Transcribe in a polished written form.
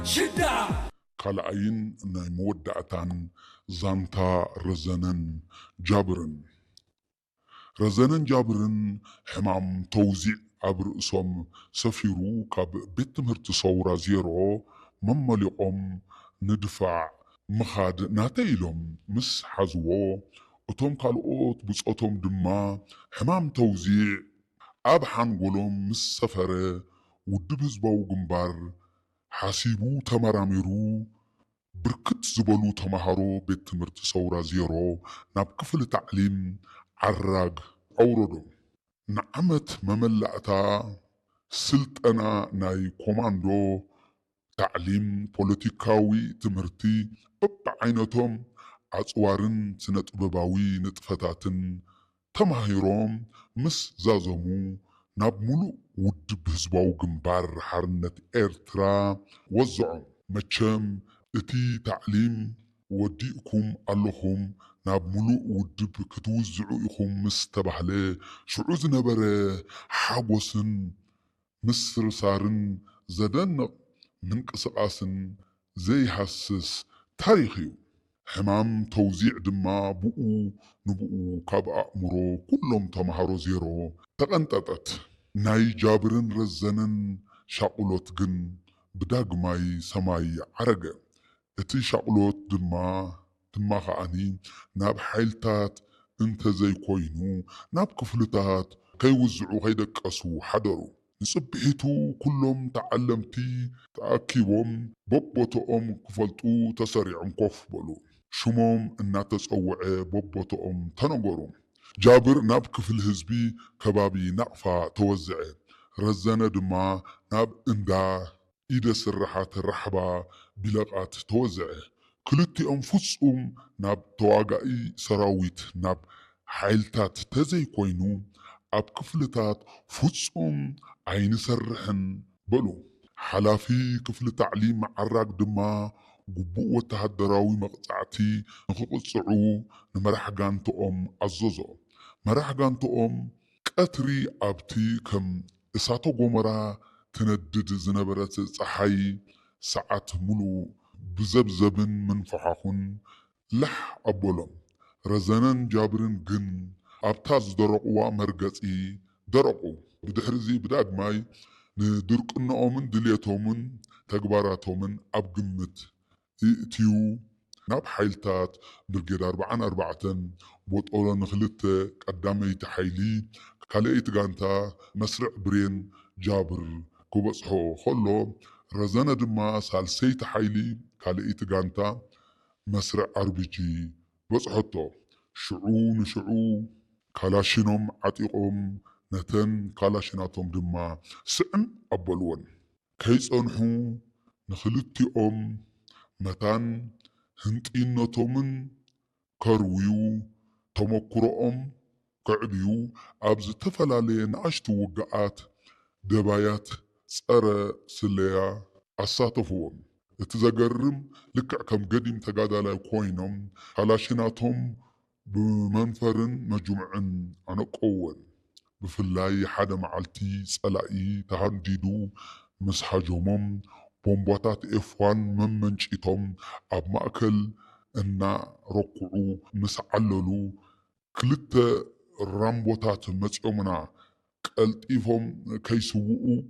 شدة ካልኣይን ናይ መወዳእታን ዛንታ ረዘነን ጃብርን ሕማም ተውዚዕ ኣብ ርእሶም ሰፊሩ ካብ ቤት ትምህርቲ ሰውራ ዜሮ መመሊቖም ንድፋዕ ምኻድ ናተይ ኢሎም ምስ ሓዝዎ እቶም ካልኦት ብፆቶም ድማ ሕማም ተውዚዕ ኣብ ሓንጎሎም ምስ ሰፈረ ውድብ ህዝባዊ ግንባር ሓሲቡ ተመራሚሩ ብርክት ዝበሉ ተምሃሮ ቤት ትምህርቲ ሰውራ ዜሮ ናብ ክፍሊ ታዕሊም ዓራግ ኣውረዶም። ንዓመት መመላእታ ስልጠና ናይ ኮማንዶ ታዕሊም ፖለቲካዊ ትምህርቲ በብዓይነቶም ኣፅዋርን ስነ ጥበባዊ ንጥፈታትን ተማሂሮም ምስ ዛዘሙ ናብ ሙሉእ ውድብ ህዝባዊ ግንባር ሓርነት ኤርትራ ወዝዖም። መቸም እቲ ታዕሊም ወዲእኩም ኣለኹም ናብ ሙሉእ ውድብ ክትውዝዑ ኢኹም ምስ ተባህለ ሽዑ ዝነበረ ሓጎስን ምስርሳርን ዘደንቕ ምንቅስቓስን ዘይሃስስ ታሪኽ እዩ። ሕማም ተውዚዕ ድማ ብኡ ንብኡ ካብ ኣእምሮ ኩሎም ተምሃሮ ዜሮ ተቐንጠጠት። ናይ ጃብርን ረዘነን ሻቁሎት ግን ብዳግማይ ሰማይ ዓረገ። እቲ ሻቁሎት ድማ ከዓኒ ናብ ሓይልታት እንተዘይኮይኑ ናብ ክፍልታት ከይውዝዑ ከይደቀሱ ሓደሩ። ንፅቢሒቱ ኩሎም ተዓለምቲ ተኣኪቦም በቦቶኦም ክፈልጡ ተሰሪዖም ኮፍ በሉ። ሽሞም እናተፀውዐ በቦቶኦም ተነገሩ። ጃብር ናብ ክፍሊ ህዝቢ ከባቢ ናቕፋ ተወዝዐ። ረዘነ ድማ ናብ እንዳ ኢደ ስራሓት ራሕባ ቢለቓት ተወዝዐ። ክልቲኦም ፍጹም ናብ ተዋጋኢ ሰራዊት ናብ ሓይልታት ተዘይኮይኑ ኣብ ክፍልታት ፍጹም ኣይንሰርሕን በሉ። ሓላፊ ክፍሊ ታዕሊም ዓራግ ድማ ግቡእ ወተሃደራዊ መቕፃዕቲ ንክቕፅዑ ንመራሒ ጋንትኦም ኣዘዞ። መራሒ ጋንትኦም ቀትሪ ኣብቲ ከም እሳተ ጎመራ ትነድድ ዝነበረት ፀሓይ ሰዓት ሙሉእ ብዘብዘብን ምንፍሓኹን ላሕ ኣበሎም። ረዘነን ጃብርን ግን ኣብታ ዝደረቁዋ መርገፂ ደረቁ። ብድሕሪዚ ብዳግማይ ንድርቅነኦምን ድሌቶምን ተግባራቶምን ኣብ ግምት ይእትዩ ናብ ሓይልታት ብርጌድ 44 ቦጦሎ ንክልተ ቀዳመይቲ ሓይሊ ካልአይቲ ጋንታ መስርዕ ብሬን ጃብር ክበፅሖ ከሎ ረዘነ ድማ ሳልሰይቲ ሓይሊ ካልአይቲ ጋንታ መስርዕ ኣርቢጂ በፅሐቶ። ሽዑ ንሽዑ ካላሽኖም ዓጢቆም ነተን ካላሽናቶም ድማ ስዕም ኣበልዎን። ከይፀንሑ ንክልቲኦም መታን ህንጢነቶምን ከርውዩ ተመክሮኦም ከዕብዩ ኣብ ዝተፈላለየ ንኣሽቱ ውግኣት ደባያት ፀረ ስለያ ኣሳተፍዎም። እቲ ዘገርም ልክዕ ከም ገዲም ተጋዳላይ ኮይኖም ካላሽናቶም ብመንፈርን መጅሙዕን ኣነቀወን። ብፍላይ ሓደ መዓልቲ ፀላኢ ተሃንዲዱ ምስ ሃጀሞም ቦምባታት ኤፍ1 መመንጭቶም ኣብ ማእከል እናረኩዑ ምስ ዓለሉ ክልተ ራምቦታት መፂኦምና ቀልጢፎም ከይስውኡ